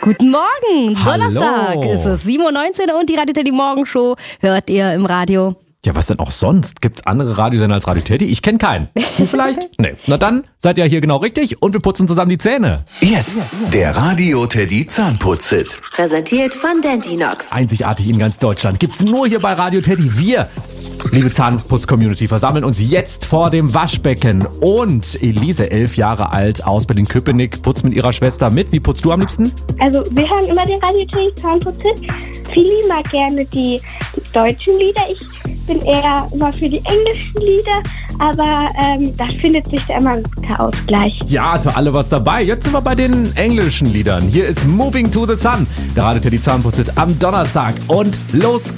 Guten Morgen, Hallo. Donnerstag ist es, 7.19 Uhr und die Radio Teddy Morgenshow hört ihr im Radio. Ja, was denn auch sonst? Gibt's andere Radiosender als Radio Teddy? Ich kenne keinen. Du vielleicht? Nee. Na dann seid ihr hier genau richtig und wir putzen zusammen die Zähne. Jetzt der Radio Teddy Zahnputz-Hit. Präsentiert von Dentinox. Einzigartig in ganz Deutschland. Gibt's nur hier bei Radio Teddy. Wir, liebe Zahnputz-Community, versammeln uns jetzt vor dem Waschbecken. Und Elise, 11 Jahre alt, aus Berlin-Köpenick, putzt mit ihrer Schwester mit. Wie putzt du am liebsten? Also wir hören immer den Radio Teddy Zahnputz-Hit. Fili mag gerne die deutschen Lieder. Ich bin eher immer für die englischen Lieder, aber da findet sich da immer ein guter Ausgleich. Ja, also alle was dabei. Jetzt sind wir bei den englischen Liedern. Hier ist Moving to the Sun, der Radio Teddy Zahnputz-Hit am Donnerstag. Und los